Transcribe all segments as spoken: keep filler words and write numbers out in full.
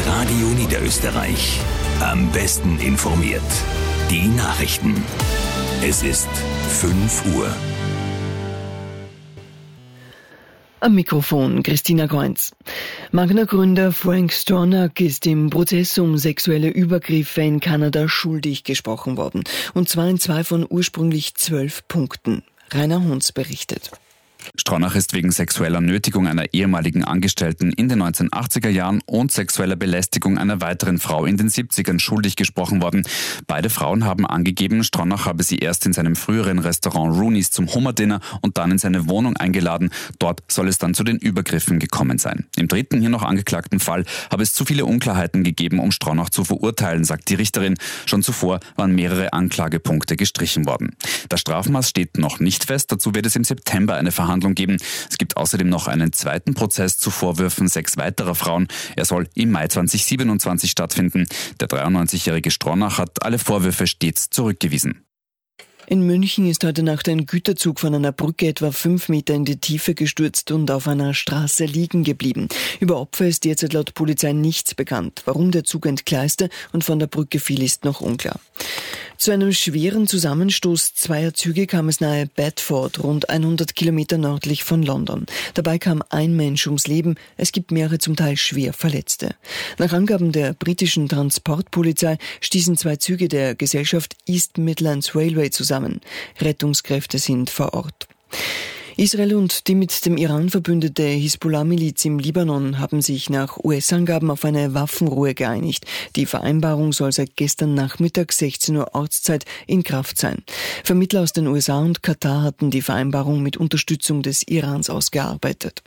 Radio Niederösterreich. Am besten informiert. Die Nachrichten. Es ist fünf Uhr. Am Mikrofon Christina Kreuz. Magna-Gründer Frank Stronach ist im Prozess um sexuelle Übergriffe in Kanada schuldig gesprochen worden. Und zwar in zwei von ursprünglich zwölf Punkten. Rainer Hunz berichtet. Stronach ist wegen sexueller Nötigung einer ehemaligen Angestellten in den neunzehnhundertachtziger Jahren und sexueller Belästigung einer weiteren Frau in den siebzigern schuldig gesprochen worden. Beide Frauen haben angegeben, Stronach habe sie erst in seinem früheren Restaurant Rooney's zum Hummerdinner und dann in seine Wohnung eingeladen. Dort soll es dann zu den Übergriffen gekommen sein. Im dritten, hier noch angeklagten Fall habe es zu viele Unklarheiten gegeben, um Stronach zu verurteilen, sagt die Richterin. Schon zuvor waren mehrere Anklagepunkte gestrichen worden. Das Strafmaß steht noch nicht fest. Dazu wird es im September eine Verhandlung geben. Es gibt außerdem noch einen zweiten Prozess zu Vorwürfen sechs weiterer Frauen. Er soll im Mai zweitausendsiebenundzwanzig stattfinden. Der dreiundneunzigjährige Stronach hat alle Vorwürfe stets zurückgewiesen. In München ist heute Nacht ein Güterzug von einer Brücke etwa fünf Meter in die Tiefe gestürzt und auf einer Straße liegen geblieben. Über Opfer ist derzeit laut Polizei nichts bekannt. Warum der Zug entgleiste und von der Brücke fiel, ist noch unklar. Zu einem schweren Zusammenstoß zweier Züge kam es nahe Bedford, rund hundert Kilometer nördlich von London. Dabei kam ein Mensch ums Leben, es gibt mehrere zum Teil schwer Verletzte. Nach Angaben der britischen Transportpolizei stießen zwei Züge der Gesellschaft East Midlands Railway zusammen. Rettungskräfte sind vor Ort. Israel und die mit dem Iran verbündete Hisbollah-Miliz im Libanon haben sich nach U S-Angaben auf eine Waffenruhe geeinigt. Die Vereinbarung soll seit gestern Nachmittag sechzehn Uhr Ortszeit in Kraft sein. Vermittler aus den U S A und Katar hatten die Vereinbarung mit Unterstützung des Irans ausgearbeitet.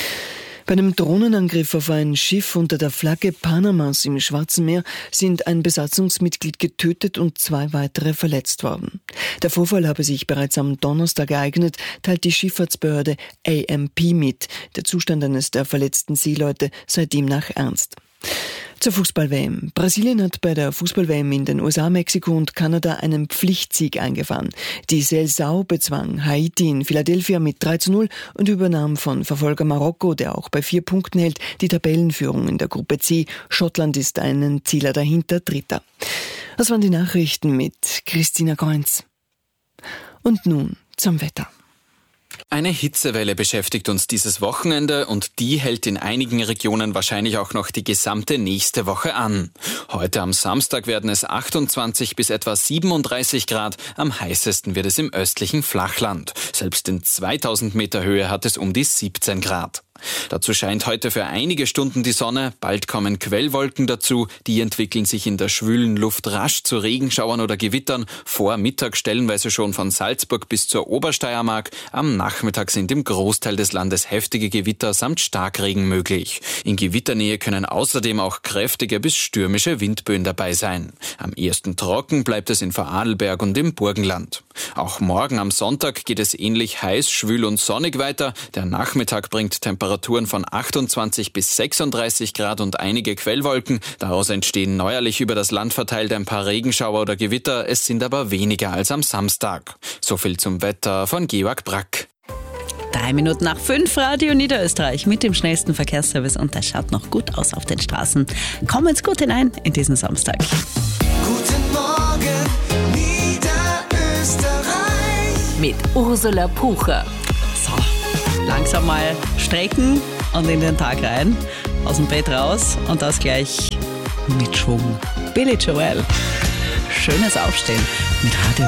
Bei einem Drohnenangriff auf ein Schiff unter der Flagge Panamas im Schwarzen Meer sind ein Besatzungsmitglied getötet und zwei weitere verletzt worden. Der Vorfall habe sich bereits am Donnerstag ereignet, teilt die Schifffahrtsbehörde A M P mit. Der Zustand eines der verletzten Seeleute sei demnach ernst. Zur Fußball-W M. Brasilien hat bei der Fußball-W M in den U S A, Mexiko und Kanada einen Pflichtsieg eingefahren. Die Seleção bezwang Haiti in Philadelphia mit drei zu null und übernahm von Verfolger Marokko, der auch bei vier Punkten hält, die Tabellenführung in der Gruppe C. Schottland ist einen Zieler dahinter, Dritter. Das waren die Nachrichten mit Christina Kreuz. Und nun zum Wetter. Eine Hitzewelle beschäftigt uns dieses Wochenende und die hält in einigen Regionen wahrscheinlich auch noch die gesamte nächste Woche an. Heute am Samstag werden es achtundzwanzig bis etwa siebenunddreißig Grad, am heißesten wird es im östlichen Flachland. Selbst in zweitausend Meter Höhe hat es um die siebzehn Grad. Dazu scheint heute für einige Stunden die Sonne, bald kommen Quellwolken dazu, die entwickeln sich in der schwülen Luft rasch zu Regenschauern oder Gewittern, vor Mittag stellenweise schon von Salzburg bis zur Obersteiermark, am Nachmittag sind im Großteil des Landes heftige Gewitter samt Starkregen möglich. In Gewitternähe können außerdem auch kräftige bis stürmische Windböen dabei sein. Am ehesten trocken bleibt es in Vorarlberg und im Burgenland. Auch morgen am Sonntag geht es ähnlich heiß, schwül und sonnig weiter, der Nachmittag bringt Temperaturen Temperaturen von achtundzwanzig bis sechsunddreißig Grad und einige Quellwolken. Daraus entstehen neuerlich über das Land verteilt ein paar Regenschauer oder Gewitter. Es sind aber weniger als am Samstag. So viel zum Wetter von Georg Brack. Drei Minuten nach fünf, Radio Niederösterreich mit dem schnellsten Verkehrsservice und das schaut noch gut aus auf den Straßen. Kommen's gut hinein in diesen Samstag. Guten Morgen, Niederösterreich. Mit Ursula Pucher. So, langsam mal strecken und in den Tag rein, aus dem Bett raus und das gleich mit Schwung. Billy Joel. Schönes Aufstehen mit Radio